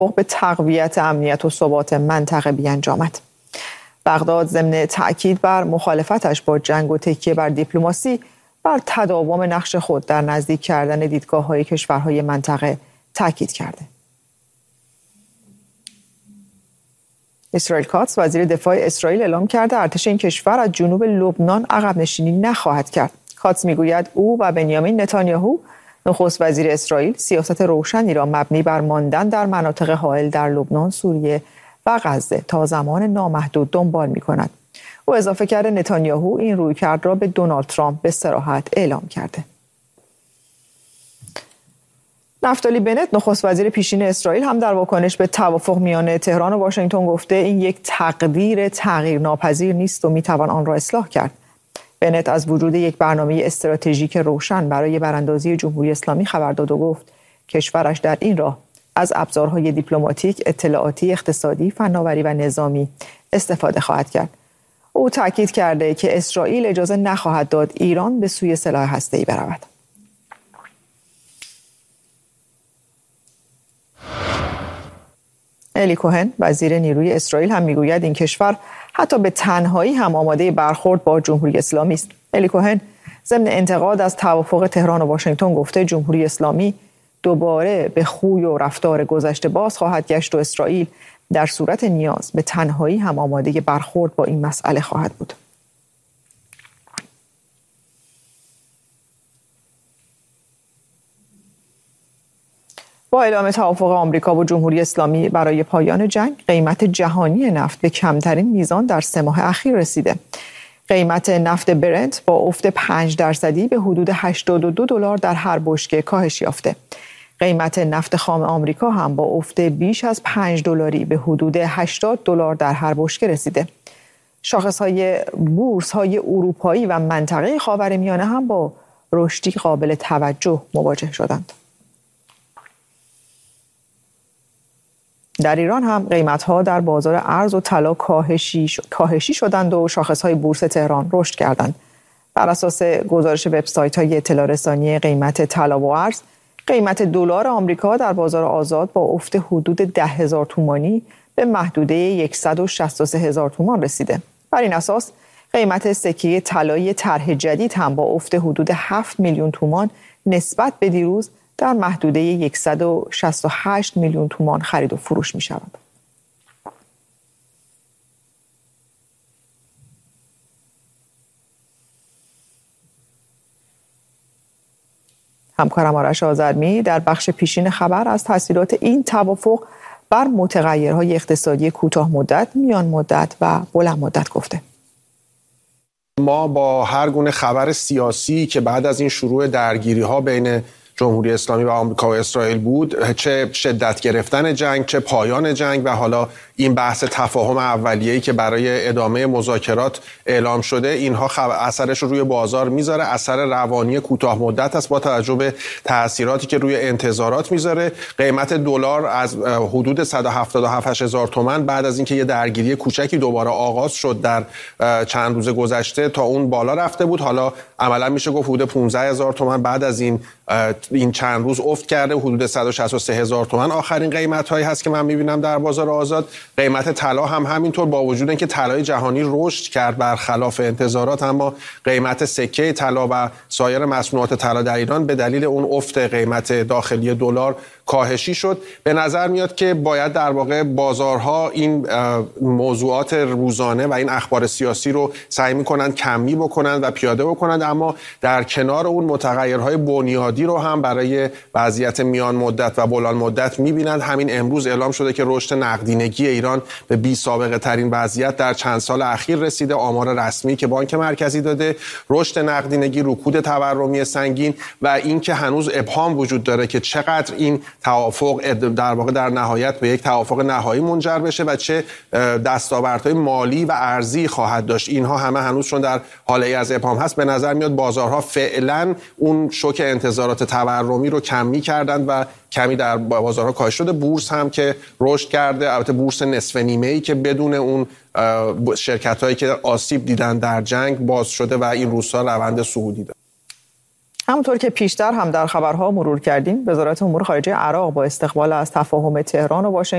به تقویت امنیت و ثبات منطقه بیانجامد. بغداد ضمن تأکید بر مخالفتش با جنگ و تکیه بر دیپلماسی بر تداوم نقش خود در نزدیک کردن دیدگاه‌های کشورهای منطقه تأکید کرده. اسرائیل کاتس وزیر دفاع اسرائیل اعلام کرده ارتش این کشور از جنوب لبنان عقب نشینی نخواهد کرد. کاتس میگوید او و بنیامین نتانیاهو نخست وزیر اسرائیل سیاست روشنی را مبنی بر ماندن در مناطق حائل در لبنان، سوریه و غزه تا زمان نامحدود دنبال می‌کند. او اضافه کرده نتانیاهو این رویکرد را به دونالد ترامپ به صراحت اعلام کرده. نفتالی بنت نخست وزیر پیشین اسرائیل هم در واکنش به توافق میان تهران و واشنگتن گفته این یک تقدیر تغییرناپذیر نیست و میتوان آن را اصلاح کرد. بنت از وجود یک برنامه استراتژیک روشن برای براندازی جمهوری اسلامی خبر داد و گفت کشورش در این راه از ابزارهای دیپلماتیک، اطلاعاتی، اقتصادی، فناوری و نظامی استفاده خواهد کرد. او تاکید کرده که اسرائیل اجازه نخواهد داد ایران به سوی سلاح هسته‌ای برود. الی کوهن وزیر نیروی اسرائیل هم میگوید این کشور حتی به تنهایی هم آماده برخورد با جمهوری اسلامی است. الی کوهن ضمن انتقاد از توافق تهران و واشنگتن گفته جمهوری اسلامی دوباره به خوی و رفتار گذشته باز خواهد گشت و اسرائیل در صورت نیاز به تنهایی هم آماده برخورد با این مسئله خواهد بود. با اعلام توافق آمریکا و جمهوری اسلامی برای پایان جنگ، قیمت جهانی نفت به کمترین میزان در 3 ماه اخیر رسیده. قیمت نفت برنت با افت 5% به حدود $82 در هر بشکه کاهش یافته. قیمت نفت خام آمریکا هم با افت بیش از $5 به حدود $80 در هر بشکه رسیده. شاخص‌های بورس‌های اروپایی و منطقه خاورمیانه هم با رشدی قابل توجه مواجه شدند. در ایران هم قیمت‌ها در بازار ارز و طلا کاهشی شدند و شاخص‌های بورس تهران رشد کردند. بر اساس گزارش وبسایت‌های اطلاع رسانی قیمت طلا و ارز، قیمت دلار آمریکا در بازار آزاد با افت حدود 10,000 تومانی به محدوده 163,000 تومان رسیده. بر این اساس قیمت سکه طلایی طرح جدید هم با افت حدود 7 میلیون تومان نسبت به دیروز در محدوده 168 میلیون تومان خرید و فروش می شود. همکارم آرش آذرمی در بخش پیشین خبر از تاثیرات این توافق بر متغیرهای اقتصادی کوتاه مدت، میان مدت و بلند مدت گفته. ما با هر گونه خبر سیاسی که بعد از این شروع درگیری‌ها بین جمهوری اسلامی و آمریکا و اسرائیل بود، چه شدت گرفتن جنگ، چه پایان جنگ و حالا این بحث تفاهم اولیه‌ای که برای ادامه مذاکرات اعلام شده، اینها اثرش رو روی بازار میذاره. اثر روانی کوتاه مدت است با توجه به تاثیراتی که روی انتظارات میذاره. قیمت دلار از حدود 177,000 تومان بعد از اینکه یه درگیری کوچکی دوباره آغاز شد در چند روز گذشته تا اون بالا رفته بود، حالا عملا میشه گفت حدود 15,000 تومان بعد از این چند روز افت کرده. حدود 163,000 تومان آخرین قیمت هایی هست که من میبینم در بازار آزاد. قیمت طلا هم همینطور، با وجود اینکه طلای جهانی رشد کرد برخلاف انتظارات، اما قیمت سکه طلا و سایر مصنوعات طلا در ایران به دلیل اون افت قیمت داخلی دلار کاهشی شد. به نظر میاد که باید در واقع بازارها این موضوعات روزانه و این اخبار سیاسی رو سعی میکنن کمی بکنن و پیاده بکنن، اما در کنار اون متغیرهای بنیادی رو هم برای وضعیت میان مدت و بلند مدت میبینند. همین امروز اعلام شده که رشد نقدینگی ایران به بی سابقه ترین وضعیت در چند سال اخیر رسیده. آمار رسمی که بانک مرکزی داده، رشد نقدینگی، رکود تورمی سنگین و اینکه هنوز ابهام وجود داره که چقدر این توافق در واقع در نهایت به یک توافق نهایی منجر بشه و چه دستاوردهای مالی و ارزی خواهد داشت. اینها همه هنوز چون در حاله از ابهام هست، به نظر میاد بازارها فعلا اون شوک انتظارات تورمی رو کمی کردند و کمی در بازارها کاهش شده. بورس هم که رشد کرده، البته بورس نصف نیمه‌ای که بدون اون شرکت‌هایی که آسیب دیدن در جنگ باز شده و این روزها روند صعودی داره. همونطور که پیشتر هم در خبرها مرور کردیم، وزارت امور خارجه عراق با استقبال از تفاهم تهران و واشنگتن